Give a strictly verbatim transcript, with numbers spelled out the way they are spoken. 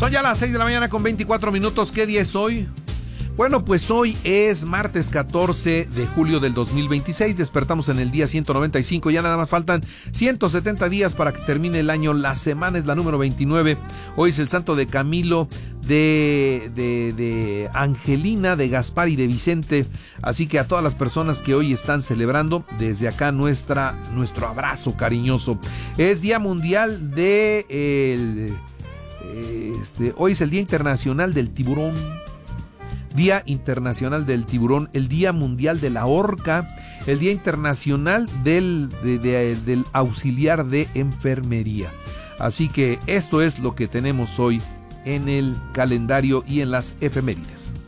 Son ya las seis de la mañana con veinticuatro minutos. ¿Qué día es hoy? Bueno, pues hoy es martes catorce de julio del dos mil veintiséis. Despertamos en el día ciento noventa y cinco. Ya nada más faltan ciento setenta días para que termine el año. La semana es la número veintinueve. Hoy es el santo de Camilo, de, de, de Angelina, de Gaspar y de Vicente. Así que a todas las personas que hoy están celebrando, desde acá nuestra, nuestro abrazo cariñoso. Es Día Mundial de... El, este, hoy es el Día Internacional del Tiburón. Día Internacional del Tiburón, el Día Mundial de la Orca, el Día Internacional del, de, de, del Auxiliar de Enfermería. Así que esto es lo que tenemos hoy en el calendario y en las efemérides.